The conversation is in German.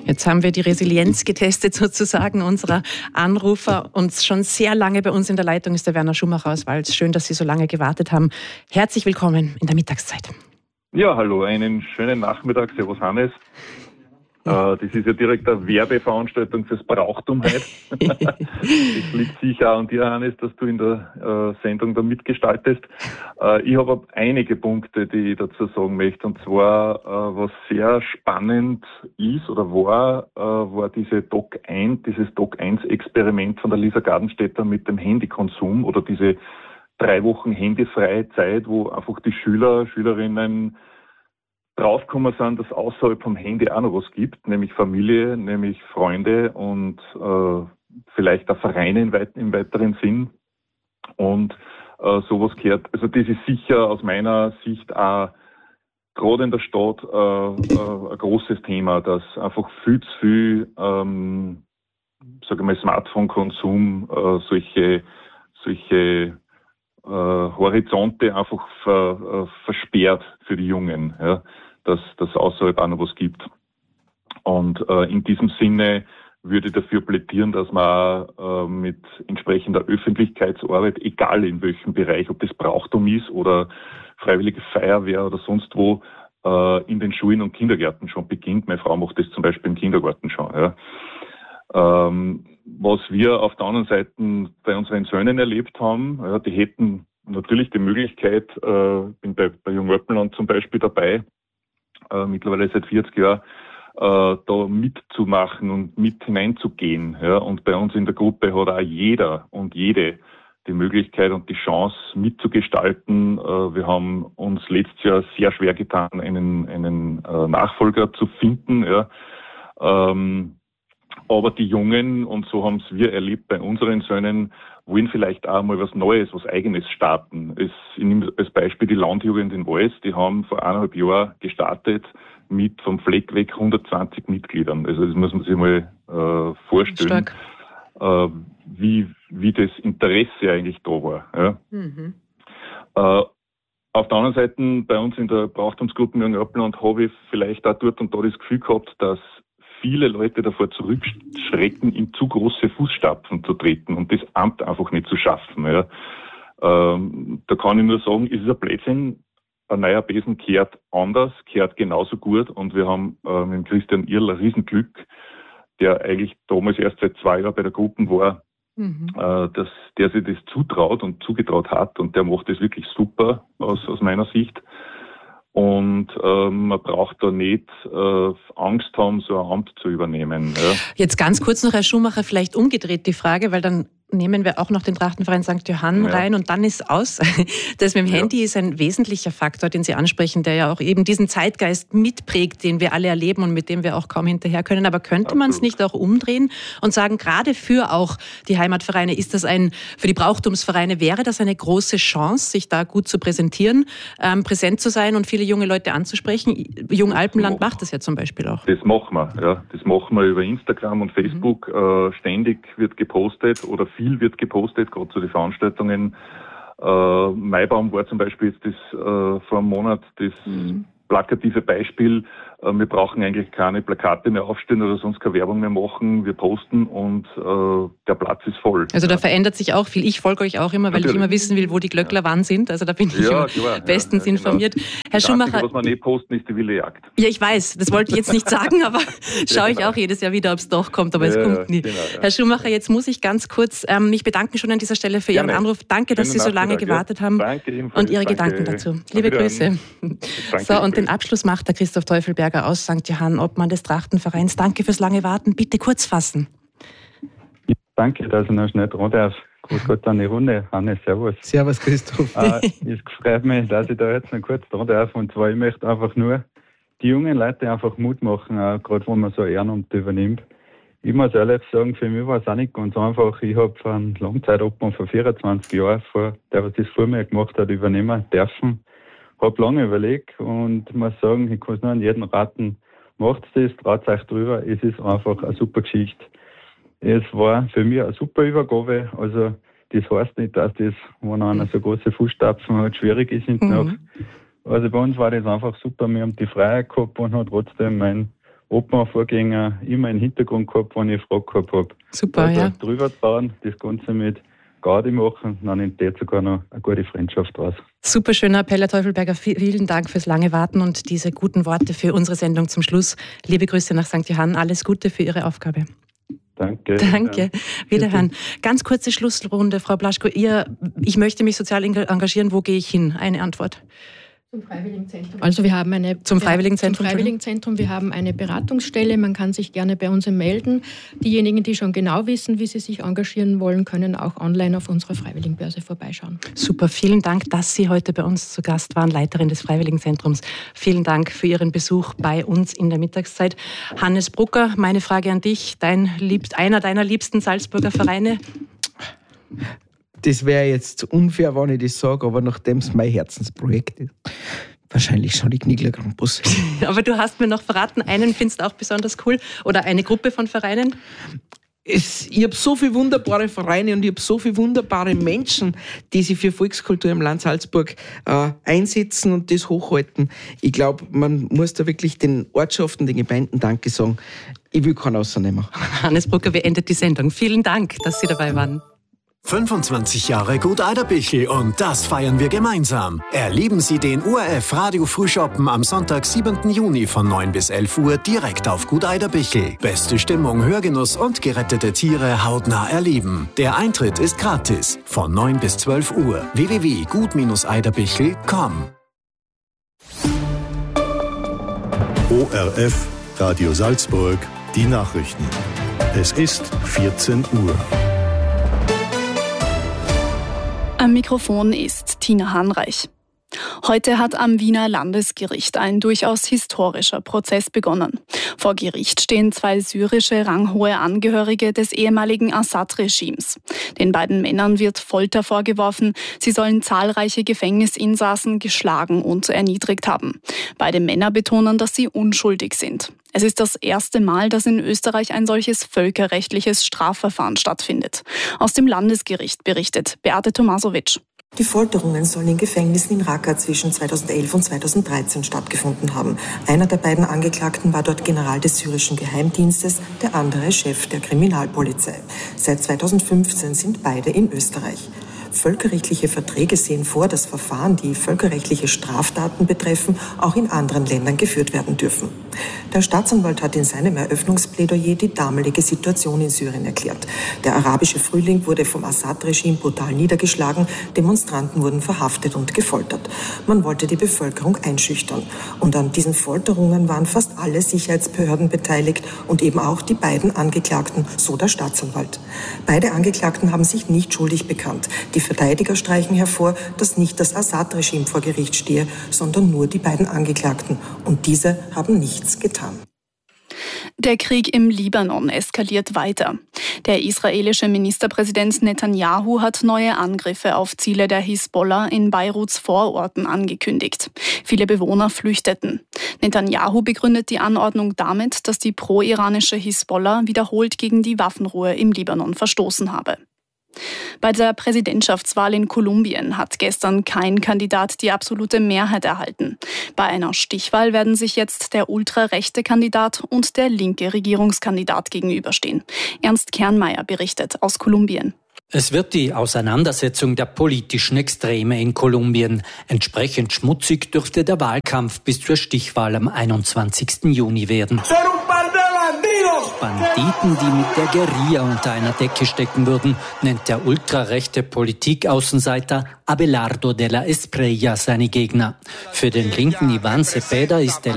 Jetzt haben wir die Resilienz getestet sozusagen unserer Anrufer und schon sehr lange bei uns in der Leitung ist der Werner Schumacher aus Wals. Schön, dass Sie so lange gewartet haben. Herzlich willkommen in der Mittagszeit. Ja, hallo, einen schönen Nachmittag. Servus Hannes. Das ist ja direkt eine Werbeveranstaltung fürs Brauchtum heute. Es liegt sicher auch an dir, Hannes, dass du in der Sendung da mitgestaltest. Ich habe einige Punkte, die ich dazu sagen möchte. Und zwar, was sehr spannend ist oder war dieses Doc-1-Experiment von der Lisa Gardenstädter mit dem Handykonsum oder diese 3 Wochen handyfreie Zeit, wo einfach die Schülerinnen draufgekommen sind, dass außerhalb vom Handy auch noch was gibt, nämlich Familie, nämlich Freunde und vielleicht auch Vereine im weiteren Sinn. Und sowas gehört, also das ist sicher aus meiner Sicht auch gerade in der Stadt ein großes Thema, dass einfach viel zu viel, sage ich mal, Smartphone-Konsum, solche Horizonte einfach versperrt für die Jungen, ja, dass das außerhalb auch noch was gibt. Und in diesem Sinne würde ich dafür plädieren, dass man mit entsprechender Öffentlichkeitsarbeit, egal in welchem Bereich, ob das Brauchtum ist oder Freiwillige Feuerwehr oder sonst wo, in den Schulen und Kindergärten schon beginnt. Meine Frau macht das zum Beispiel im Kindergarten schon. Ja. Was wir auf der anderen Seite bei unseren Söhnen erlebt haben, ja, die hätten natürlich die Möglichkeit, bin bei Jung Alpenland zum Beispiel dabei, mittlerweile seit 40 Jahren, da mitzumachen und mit hineinzugehen. Ja. Und bei uns in der Gruppe hat auch jeder und jede die Möglichkeit und die Chance mitzugestalten. Wir haben uns letztes Jahr sehr schwer getan, einen Nachfolger zu finden. Ja. Aber die Jungen, und so haben es wir erlebt bei unseren Söhnen, wollen vielleicht auch mal was Neues, was Eigenes starten. Ich nehme als Beispiel die Landjugend in Wals, die haben vor 1,5 Jahren gestartet mit vom Fleck weg 120 Mitgliedern. Also das muss man sich mal vorstellen, wie das Interesse eigentlich da war. Ja. Mhm. Auf der anderen Seite, bei uns in der Brauchtumsgruppe Jung Alpenland habe ich vielleicht auch dort und da das Gefühl gehabt, dass viele Leute davor zurückschrecken, in zu große Fußstapfen zu treten und das Amt einfach nicht zu schaffen. Ja. Da kann ich nur sagen, es ist ein Blödsinn. Ein neuer Besen kehrt anders, kehrt genauso gut und wir haben mit Christian Irl ein Riesenglück, der eigentlich damals erst seit 2 Jahren bei der Gruppe war, dass der sich das zutraut und zugetraut hat und der macht das wirklich super aus meiner Sicht. Und man braucht da nicht Angst haben, so ein Amt zu übernehmen. Ja. Jetzt ganz kurz noch, Herr Schumacher, vielleicht umgedreht die Frage, weil dann nehmen wir auch noch den Trachtenverein St. Johann rein und dann ist aus. Das mit dem Handy ist ein wesentlicher Faktor, den Sie ansprechen, der ja auch eben diesen Zeitgeist mitprägt, den wir alle erleben und mit dem wir auch kaum hinterher können. Aber könnte man es nicht auch umdrehen und sagen, gerade für auch die Heimatvereine ist das für die Brauchtumsvereine wäre das eine große Chance, sich da gut zu präsentieren, präsent zu sein und viele junge Leute anzusprechen. Jung Alpenland macht das ja zum Beispiel auch. Das machen wir, ja. Das machen wir über Instagram und Facebook. Ständig wird gepostet oder viel wird gepostet, gerade zu den Veranstaltungen. Maibaum war zum Beispiel jetzt vor einem Monat das plakative Beispiel. Wir brauchen eigentlich keine Plakate mehr aufstellen oder sonst keine Werbung mehr machen. Wir posten und der Platz ist voll. Also da verändert sich auch viel. Ich folge euch auch immer, weil ich immer wissen will, wo die Glöckler wann sind. Also da bin ich immer bestens informiert. Genau. Herr Schumacher, was man nicht posten, ist die wilde Jagd. Ja, ich weiß. Das wollte ich jetzt nicht sagen, aber schaue ich auch jedes Jahr wieder, ob es doch kommt, aber es kommt nie. Genau, Herr Schumacher, jetzt muss ich ganz kurz mich bedanken schon an dieser Stelle für Ihren Anruf. Danke, dass Sie so lange gewartet haben und Ihre Gedanken dazu. Liebe Grüße. So, und den Abschluss macht der Christoph Teufelberger aus St. Johann, Obmann des Trachtenvereins. Danke fürs lange Warten. Bitte kurz fassen. Ja, danke, dass ich noch schnell dran darf. Grüß Gott an die Runde. Hannes, servus. Servus, Christoph. Es freut mich, dass ich da jetzt noch kurz dran darf. Und zwar, ich möchte einfach nur die jungen Leute einfach Mut machen, auch gerade wenn man so ein Ehrenamt übernimmt. Ich muss ehrlich sagen, für mich war es auch nicht ganz einfach. Ich habe einen Langzeitobmann von 24 Jahren, der was das vor mir gemacht hat, übernehmen dürfen. Habe lange überlegt und muss sagen, ich kann es nur an jeden raten, macht es, traut euch drüber, es ist einfach eine super Geschichte. Es war für mich eine super Übergabe, also das heißt nicht, dass das, wenn einer so große Fußstapfen hat, schwierig ist hinten nach. Also bei uns war das einfach super, wir haben die Freiheit gehabt und haben trotzdem meinen Opernvorgänger immer im Hintergrund gehabt, wenn ich eine Frage gehabt habe. Super, also ja. Drüber bauen, das Ganze mit Gaudi machen, dann entsteht sogar noch eine gute Freundschaft draus. Super schöner Appell, Herr Teufelberger. Vielen Dank fürs lange Warten und diese guten Worte für unsere Sendung zum Schluss. Liebe Grüße nach St. Johann. Alles Gute für Ihre Aufgabe. Danke. Danke. Wiederhören. Ganz kurze Schlussrunde, Frau Blaschko. Ich möchte mich sozial engagieren. Wo gehe ich hin? Eine Antwort. Zum Freiwilligenzentrum. Also wir haben Zum Freiwilligenzentrum. Wir haben eine Beratungsstelle. Man kann sich gerne bei uns melden. Diejenigen, die schon genau wissen, wie sie sich engagieren wollen, können auch online auf unserer Freiwilligenbörse vorbeischauen. Super, vielen Dank, dass Sie heute bei uns zu Gast waren, Leiterin des Freiwilligenzentrums. Vielen Dank für Ihren Besuch bei uns in der Mittagszeit. Hannes Brucker, meine Frage an dich. Einer deiner liebsten Salzburger Vereine? Das wäre jetzt unfair, wenn ich das sage, aber nachdem es mein Herzensprojekt ist, wahrscheinlich schon die Gnigler Campus. Aber du hast mir noch verraten, einen findest du auch besonders cool oder eine Gruppe von Vereinen? Ich habe so viele wunderbare Vereine und ich habe so viele wunderbare Menschen, die sich für Volkskultur im Land Salzburg einsetzen und das hochhalten. Ich glaube, man muss da wirklich den Ortschaften, den Gemeinden Danke sagen. Ich will keinen rausnehmen. Hannes Brucker beendet die Sendung. Vielen Dank, dass Sie dabei waren. 25 Jahre Gut Eiderbichl und das feiern wir gemeinsam. Erleben Sie den ORF Radio Frühschoppen am Sonntag, 7. Juni von 9 bis 11 Uhr direkt auf Gut Eiderbichl. Beste Stimmung, Hörgenuss und gerettete Tiere hautnah erleben. Der Eintritt ist gratis von 9 bis 12 Uhr. www.gut-eiderbichl.com. ORF Radio Salzburg, die Nachrichten. Es ist 14 Uhr. Am Mikrofon ist Tina Hanreich. Heute hat am Wiener Landesgericht ein durchaus historischer Prozess begonnen. Vor Gericht stehen 2 syrische ranghohe Angehörige des ehemaligen Assad-Regimes. Den beiden Männern wird Folter vorgeworfen. Sie sollen zahlreiche Gefängnisinsassen geschlagen und erniedrigt haben. Beide Männer betonen, dass sie unschuldig sind. Es ist das erste Mal, dass in Österreich ein solches völkerrechtliches Strafverfahren stattfindet. Aus dem Landesgericht berichtet Beate Tomasowitsch. Die Folterungen sollen in Gefängnissen in Raqqa zwischen 2011 und 2013 stattgefunden haben. Einer der beiden Angeklagten war dort General des syrischen Geheimdienstes, der andere Chef der Kriminalpolizei. Seit 2015 sind beide in Österreich. Völkerrechtliche Verträge sehen vor, dass Verfahren, die völkerrechtliche Straftaten betreffen, auch in anderen Ländern geführt werden dürfen. Der Staatsanwalt hat in seinem Eröffnungsplädoyer die damalige Situation in Syrien erklärt. Der arabische Frühling wurde vom Assad-Regime brutal niedergeschlagen, Demonstranten wurden verhaftet und gefoltert. Man wollte die Bevölkerung einschüchtern. Und an diesen Folterungen waren fast alle Sicherheitsbehörden beteiligt und eben auch die beiden Angeklagten, so der Staatsanwalt. Beide Angeklagten haben sich nicht schuldig bekannt. Die Verteidiger streichen hervor, dass nicht das Assad-Regime vor Gericht stehe, sondern nur die beiden Angeklagten. Und diese haben nichts getan. Der Krieg im Libanon eskaliert weiter. Der israelische Ministerpräsident Netanyahu hat neue Angriffe auf Ziele der Hisbollah in Beiruts Vororten angekündigt. Viele Bewohner flüchteten. Netanyahu begründet die Anordnung damit, dass die pro-iranische Hisbollah wiederholt gegen die Waffenruhe im Libanon verstoßen habe. Bei der Präsidentschaftswahl in Kolumbien hat gestern kein Kandidat die absolute Mehrheit erhalten. Bei einer Stichwahl werden sich jetzt der ultrarechte Kandidat und der linke Regierungskandidat gegenüberstehen. Ernst Kernmeier berichtet aus Kolumbien. Es wird die Auseinandersetzung der politischen Extreme in Kolumbien. Entsprechend schmutzig dürfte der Wahlkampf bis zur Stichwahl am 21. Juni werden. Banditen, die mit der Guerilla unter einer Decke stecken würden, nennt der ultrarechte Politikaußenseiter Abelardo de la Espriella seine Gegner. Für den linken Iván Cepeda ist